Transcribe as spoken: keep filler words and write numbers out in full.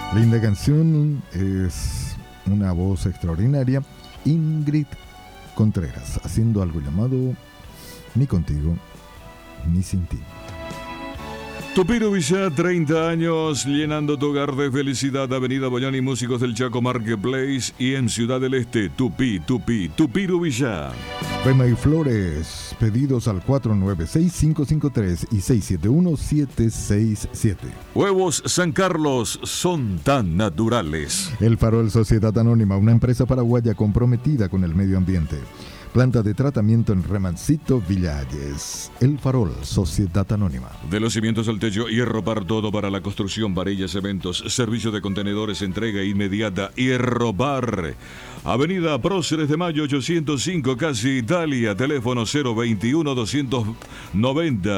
Linda canción, es una voz extraordinaria. Ingrid Contreras, haciendo algo llamado Ni contigo, ni sin ti. Tupiro Villá, treinta años, llenando tu hogar de felicidad. Avenida Bollón y Músicos del Chaco Marketplace y en Ciudad del Este, Tupí, Tupí, Tupiro Villá. Rema y Flores, pedidos al cuatro nueve seis, cinco cinco tres y seis siete uno, siete seis siete. Huevos San Carlos son tan naturales. El Farol Sociedad Anónima, una empresa paraguaya comprometida con el medio ambiente. Planta de tratamiento en Remancito, Villalles. El Farol, Sociedad Anónima. De los cimientos al techo, Hierro Par, todo para la construcción, varillas, cementos, servicio de contenedores, entrega inmediata, Hierro Par. Avenida Próceres de Mayo ochocientos cinco, casi Italia, teléfono cero veintiuno, doscientos noventa.